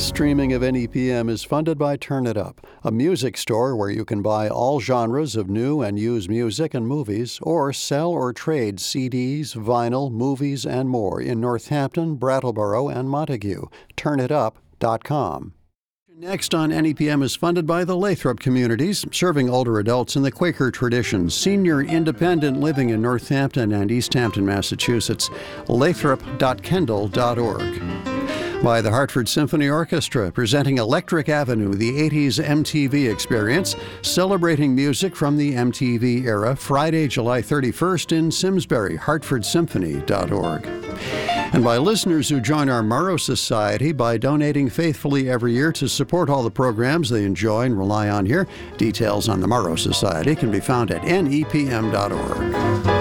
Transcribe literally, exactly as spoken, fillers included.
Streaming of N E P M is funded by Turn It Up, a music store where you can buy all genres of new and used music and movies, or sell or trade C Ds, vinyl, movies, and more in Northampton, Brattleboro, and Montague. turn it up dot com. Next on N E P M is funded by the Lathrop Communities, serving older adults in the Quaker tradition. Senior independent living in Northampton and East Hampton, Massachusetts. lathrop dot kendall dot org. By the Hartford Symphony Orchestra, presenting Electric Avenue, the eighties M T V experience, celebrating music from the M T V era, Friday, July thirty-first in Simsbury, hartford symphony dot org. And by listeners who join our Murrow Society by donating faithfully every year to support all the programs they enjoy and rely on here. Details on the Murrow Society can be found at N E P M dot org.